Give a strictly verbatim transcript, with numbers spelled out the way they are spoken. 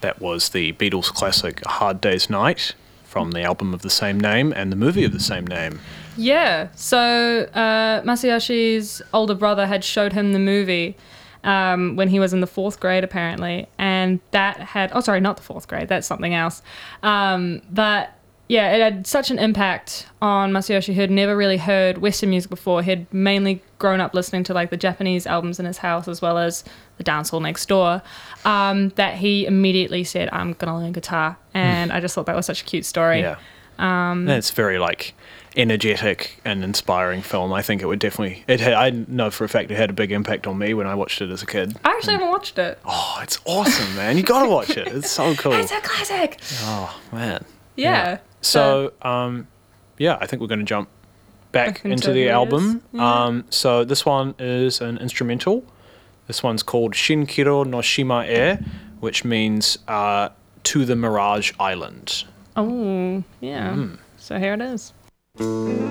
that was the Beatles classic A Hard Day's Night from the album of the same name and the movie of the same name. Yeah, so uh, Masayoshi's older brother had showed him the movie um, when he was in the fourth grade, apparently, and that had... Oh, sorry, not the fourth grade, that's something else. Um, but... Yeah, it had such an impact on Masayoshi, who had never really heard Western music before. He'd mainly grown up listening to like the Japanese albums in his house as well as the dance hall next door, um, that he immediately said, I'm going to learn guitar. And I just thought that was such a cute story. Yeah. Um, it's very like energetic and inspiring film. I think it would definitely... It had, I know for a fact it had a big impact on me when I watched it as a kid. I actually haven't watched it. Oh, it's awesome, man. You got to watch it. It's so cool. It's a classic. Oh, man. Yeah. yeah. So, um, yeah, I think we're going to jump back, back into, into the it album. yeah. Um, so this one is an instrumental. This one's called Shinkiro no Shima e, which means uh, To the Mirage Island. Oh, yeah. Mm. So here it is.